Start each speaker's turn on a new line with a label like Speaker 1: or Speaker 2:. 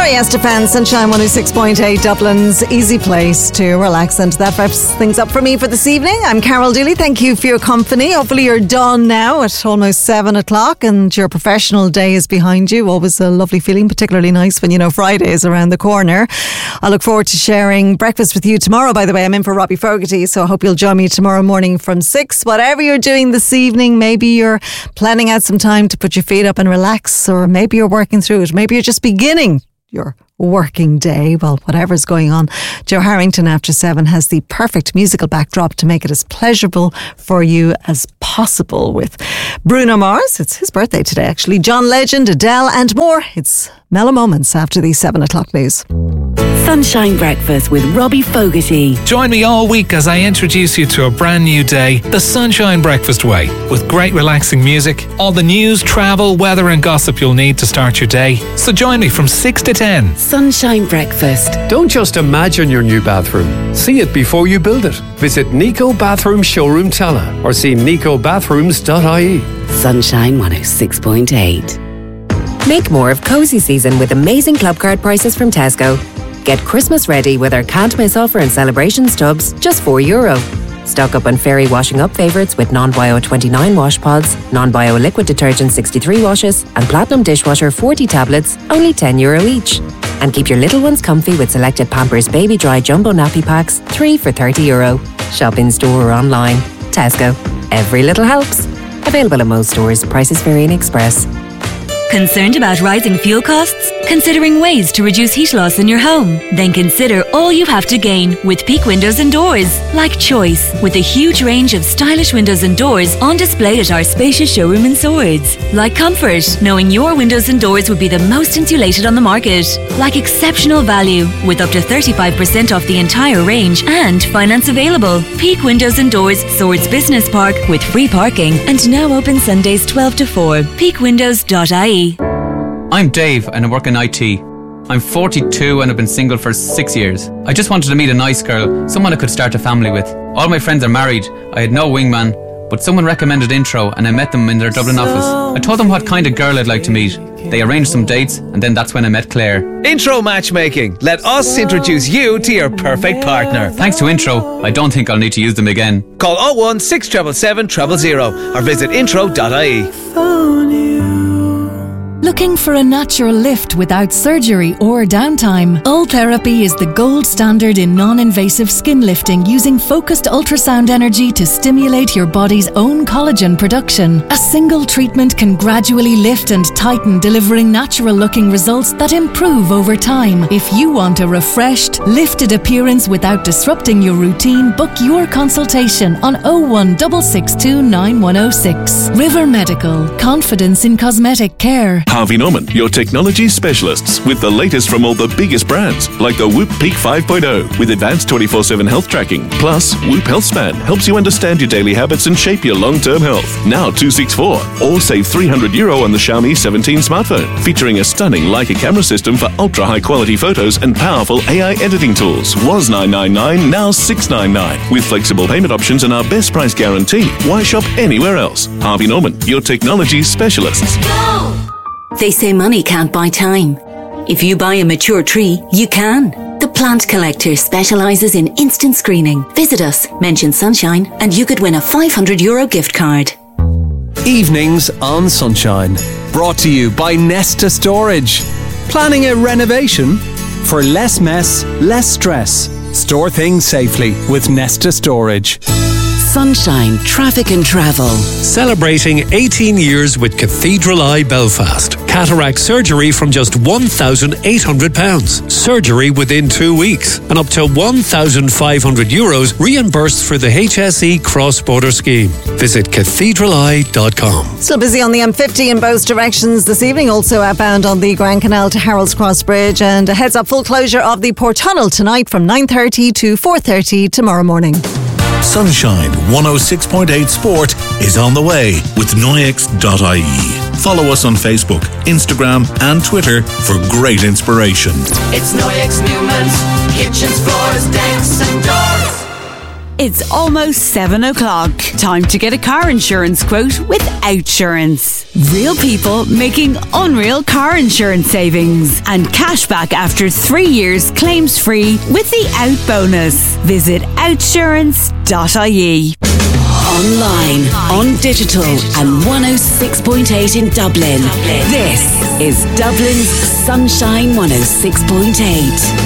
Speaker 1: Yes Defence, Sunshine 106.8, Dublin's easy place to relax, and that wraps things up for me for this evening. I'm Carol Dooley. Thank you for your company. Hopefully you're done now at almost 7 o'clock and your professional day is behind you. Always a lovely feeling, particularly nice when you know Friday is around the corner. I look forward to sharing breakfast with you tomorrow. By the way, I'm in for Robbie Fogarty, so I hope you'll join me tomorrow morning from 6. Whatever you're doing this evening, maybe you're planning out some time to put your feet up and relax, or maybe you're working through it. Maybe you're just beginning your working day. Well, whatever's going on, Joe Harrington after 7 has the perfect musical backdrop to make it as pleasurable for you as possible, with Bruno Mars, it's his birthday today actually, John Legend, Adele and more. It's Mellow Moments after the 7 o'clock news.
Speaker 2: Sunshine Breakfast with Robbie Fogarty.
Speaker 3: Join me all week as I introduce you to a brand new day, the Sunshine Breakfast way, with great relaxing music, all the news, travel, weather and gossip you'll need to start your day. So join me from 6 to 10.
Speaker 2: Sunshine Breakfast.
Speaker 4: Don't just imagine your new bathroom. See it before you build it. Visit Nico Bathroom Showroom Tala or see nicobathrooms.ie.
Speaker 2: Sunshine 106.8. Make more of cozy season with amazing club card prices from Tesco. Get Christmas ready with our can't miss offer and celebrations tubs, just €4. Stock up on Fairy washing up favourites with non-bio 29 wash pods, non-bio liquid detergent 63 washes and Platinum dishwasher 40 tablets, only €10 each. And keep your little ones comfy with selected Pampers Baby Dry Jumbo Nappy Packs, 3 for €30. Shop in store or online. Tesco. Every little helps. Available at most stores. Prices vary in Express.
Speaker 5: Concerned about rising fuel costs? Considering ways to reduce heat loss in your home? Then consider all you have to gain with Peak Windows and Doors. Like choice, with a huge range of stylish windows and doors on display at our spacious showroom in Swords. Like comfort, knowing your windows and doors would be the most insulated on the market. Like exceptional value, with up to 35% off the entire range and finance available. Peak Windows and Doors, Swords Business Park, with free parking and now open Sundays 12 to 4. peakwindows.ie.
Speaker 6: I'm Dave and I work in IT. I'm 42 and I've been single for 6 years. I just wanted to meet a nice girl, someone I could start a family with. All my friends are married. I had no wingman, but someone recommended Intro and I met them in their Dublin office. I told them what kind of girl I'd like to meet. They arranged some dates and then that's when I met Claire.
Speaker 7: Intro Matchmaking. Let us introduce you to your perfect partner.
Speaker 6: Thanks to Intro, I don't think I'll need to use them again.
Speaker 7: Call 01 677 000 or visit intro.ie.
Speaker 8: Looking for a natural lift without surgery or downtime? Ultherapy is the gold standard in non-invasive skin lifting, using focused ultrasound energy to stimulate your body's own collagen production. A single treatment can gradually lift and tighten, delivering natural-looking results that improve over time. If you want a refreshed, lifted appearance without disrupting your routine, book your consultation on 01662 9106. River Medical. Confidence in cosmetic care.
Speaker 9: Harvey Norman, your technology specialists, with the latest from all the biggest brands, like the Whoop Peak 5.0 with advanced 24/7 health tracking. Plus, Whoop HealthSpan helps you understand your daily habits and shape your long-term health. Now $264, or save €300 on the Xiaomi 17 smartphone, featuring a stunning Leica camera system for ultra-high quality photos and powerful AI editing tools. Was $999, now $699, with flexible payment options and our best price guarantee. Why shop anywhere else? Harvey Norman, your technology specialists.
Speaker 2: They say money can't buy time. If you buy a mature tree, you can. The Plant Collector specialises in instant screening. Visit us, mention Sunshine, and you could win a €500 gift card.
Speaker 10: Evenings on Sunshine. Brought to you by Nesta Storage. Planning a renovation? For less mess, less stress. Store things safely with Nesta Storage.
Speaker 2: Sunshine Traffic and Travel.
Speaker 11: Celebrating 18 years with Cathedral Eye Belfast. Cataract surgery from just £1,800. Surgery within 2 weeks. And up to €1,500 reimbursed for the HSE cross-border scheme. Visit cathedraleye.com.
Speaker 1: Still busy on the M50 in both directions this evening. Also outbound on the Grand Canal to Harold's Cross Bridge. And a heads up, full closure of the Port Tunnel tonight from 9:30 to 4:30 tomorrow morning.
Speaker 12: Sunshine 106.8 Sport is on the way with Noyex.ie. Follow us on Facebook, Instagram and Twitter for great inspiration.
Speaker 13: It's Noyex Newman's Kitchens, Floors, Decks and Doors. It's almost 7 o'clock. Time to get a car insurance quote with Outsurance. Real people making unreal car insurance savings and cashback after 3 years claims free with the Out bonus. Visit outsurance.ie.
Speaker 14: Online, on digital, and 106.8 in Dublin. This is Dublin's Sunshine 106.8.